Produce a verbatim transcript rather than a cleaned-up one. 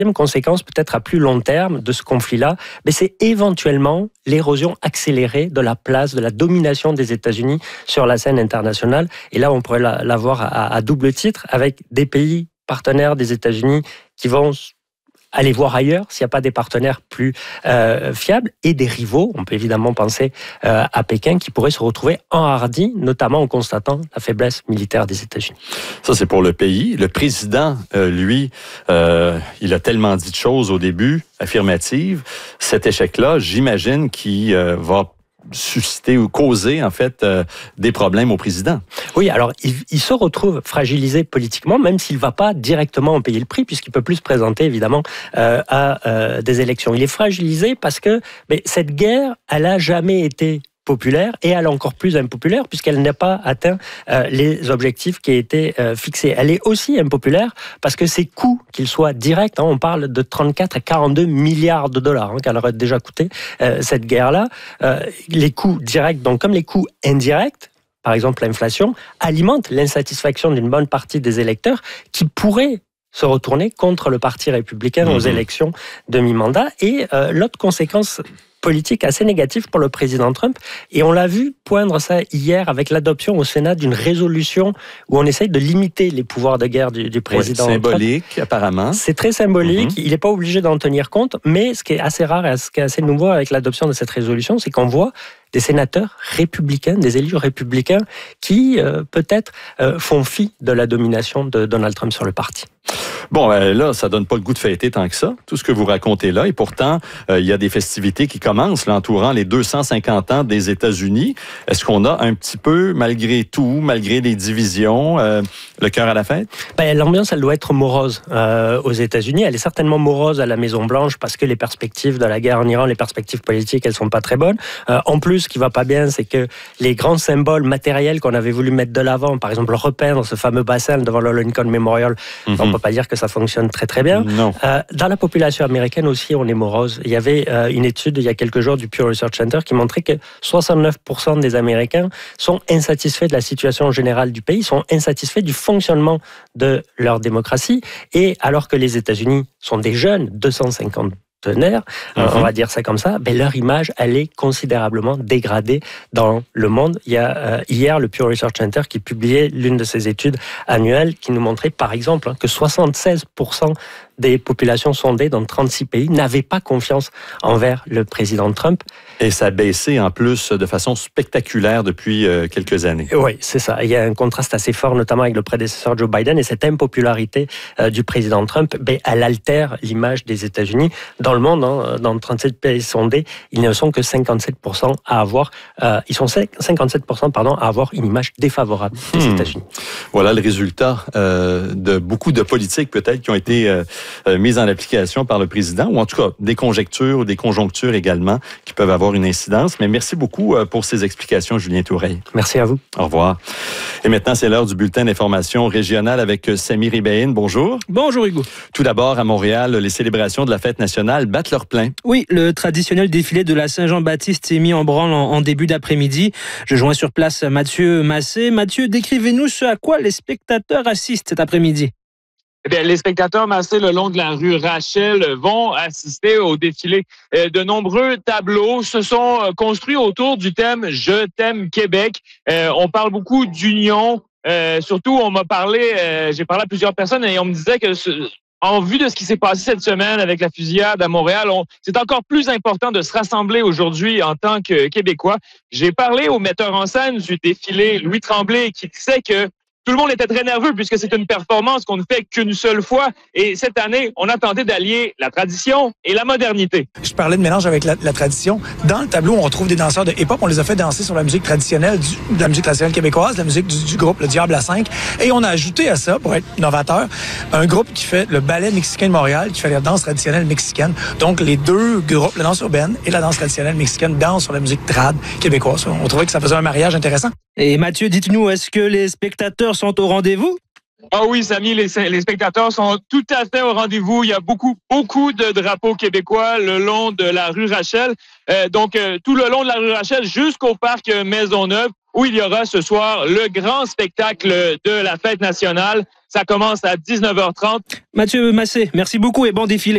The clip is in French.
Une conséquence peut-être à plus long terme de ce conflit-là, mais c'est éventuellement l'érosion accélérée de la place, de la domination des États-Unis sur la scène internationale. Et là, on pourrait la, la voir à, à double titre, avec des pays partenaires des États-Unis qui vont aller voir ailleurs s'il n'y a pas des partenaires plus euh, fiables et des rivaux. On peut évidemment penser euh, à Pékin qui pourrait se retrouver enhardi, notamment en constatant la faiblesse militaire des États-Unis. Ça, c'est pour le pays. Le président, euh, lui, euh, il a tellement dit de choses au début, affirmatives. Cet échec-là, j'imagine qu'il euh, va susciter ou causer, en fait, euh, des problèmes au président. Oui, alors, il, il se retrouve fragilisé politiquement, même s'il ne va pas directement en payer le prix, puisqu'il ne peut plus se présenter, évidemment, euh, à euh, des élections. Il est fragilisé parce que mais cette guerre, elle n'a jamais été populaire et elle est encore plus impopulaire puisqu'elle n'a pas atteint euh, les objectifs qui étaient euh, fixés. Elle est aussi impopulaire parce que ses coûts, qu'ils soient directs, hein, on parle de trente-quatre à quarante-deux milliards de dollars hein, qu'elle aurait déjà coûté euh, cette guerre-là. Euh, les coûts directs, donc comme les coûts indirects, par exemple l'inflation, alimentent l'insatisfaction d'une bonne partie des électeurs qui pourraient se retourner contre le Parti républicain mmh. aux élections de mi-mandat. Et euh, l'autre conséquence politique assez négative pour le président Trump. Et on l'a vu poindre ça hier avec l'adoption au Sénat d'une résolution où on essaye de limiter les pouvoirs de guerre du, du président ouais, symbolique, Trump. apparemment. C'est très symbolique. Mm-hmm. Il n'est pas obligé d'en tenir compte. Mais ce qui est assez rare et ce qui est assez nouveau avec l'adoption de cette résolution, c'est qu'on voit des sénateurs républicains, des élus républicains qui, euh, peut-être, euh, font fi de la domination de Donald Trump sur le parti. Bon, ben là, ça donne pas le goût de fêter tant que ça, tout ce que vous racontez là. Et pourtant, euh, il y a des festivités qui commencent, là, entourant les deux cent cinquante ans des États-Unis. Est-ce qu'on a un petit peu, malgré tout, malgré les divisions, euh, le cœur à la fête? Ben, l'ambiance, elle doit être morose euh, aux États-Unis. Elle est certainement morose à la Maison-Blanche parce que les perspectives de la guerre en Iran, les perspectives politiques, elles sont pas très bonnes. Euh, en plus, ce qui va pas bien, c'est que les grands symboles matériels qu'on avait voulu mettre de l'avant, par exemple repeindre ce fameux bassin devant le Lincoln Memorial, mm-hmm. on peut pas dire que ça fonctionne très très bien. Non. Euh, dans la population américaine aussi, on est morose. Il y avait euh, une étude il y a quelques jours du Pew Research Center qui montrait que soixante-neuf pour cent des Américains sont insatisfaits de la situation générale du pays, sont insatisfaits du fonctionnement de leur démocratie. Et alors que les États-Unis sont des jeunes, deux cent cinquante partenaires, mm-hmm. on va dire ça comme ça, ben leur image, elle est considérablement dégradée dans le monde. Il y a euh, hier le Pew Research Center qui publiait l'une de ses études annuelles qui nous montrait par exemple hein, que soixante-seize pour cent des populations sondées dans trente-six pays n'avaient pas confiance envers le président Trump. Et ça a baissé en plus de façon spectaculaire depuis euh, quelques années. Oui, c'est ça. Il y a un contraste assez fort, notamment avec le prédécesseur Joe Biden, et cette impopularité euh, du président Trump, ben, elle altère l'image des États-Unis. Dans le monde, hein, dans trente-sept pays sondés, ils ne sont que cinquante-sept pour cent à avoir, euh, ils sont cinquante-sept pour cent pardon, à avoir une image défavorable des hmm. États-Unis. Voilà le résultat euh, de beaucoup de politiques peut-être qui ont été euh, euh, mises en application par le président, ou en tout cas des conjectures ou des conjonctures également qui peuvent avoir une incidence. Mais merci beaucoup euh, pour ces explications, Julien Toureille. Merci à vous. Au revoir. Et maintenant, c'est l'heure du bulletin d'information régionale avec Samy Ribein. Bonjour. Bonjour Hugo. Tout d'abord, à Montréal, les célébrations de la fête nationale battent leur plein. Oui, le traditionnel défilé de la Saint-Jean-Baptiste s'est mis en branle en, en début d'après-midi. Je joins sur place Mathieu Massé. Mathieu, décrivez-nous ce à quoi les spectateurs assistent cet après-midi. Eh bien, les spectateurs massés le long de la rue Rachel vont assister au défilé. De nombreux tableaux se sont construits autour du thème « Je t'aime Québec ». Euh, on parle beaucoup d'union. Euh, surtout, on m'a parlé, euh, j'ai parlé à plusieurs personnes et on me disait que ce, en vue de ce qui s'est passé cette semaine avec la fusillade à Montréal, on, c'est encore plus important de se rassembler aujourd'hui en tant que Québécois. J'ai parlé au metteur en scène du défilé, Louis Tremblay, qui disait que tout le monde était très nerveux puisque c'est une performance qu'on ne fait qu'une seule fois. Et cette année, on a tenté d'allier la tradition et la modernité. Je parlais de mélange avec la, la tradition. Dans le tableau, on retrouve des danseurs de hip-hop. On les a fait danser sur la musique traditionnelle, du, de la musique traditionnelle québécoise, la musique du, du groupe Le Diable à cinq. Et on a ajouté à ça, pour être novateur, un groupe qui fait le ballet mexicain de Montréal, qui fait la danse traditionnelle mexicaine. Donc, les deux groupes, la danse urbaine et la danse traditionnelle mexicaine, dansent sur la musique trad québécoise. On trouvait que ça faisait un mariage intéressant. Et Mathieu, dites-nous, est-ce que les spectateurs sont au rendez-vous? Ah oui, Samy, les, les spectateurs sont tout à fait au rendez-vous. Il y a beaucoup, beaucoup de drapeaux québécois le long de la rue Rachel. Euh, donc, euh, tout le long de la rue Rachel jusqu'au parc Maisonneuve, où il y aura ce soir le grand spectacle de la fête nationale. Ça commence à dix-neuf heures trente. Mathieu Massé, merci beaucoup et bon défilé.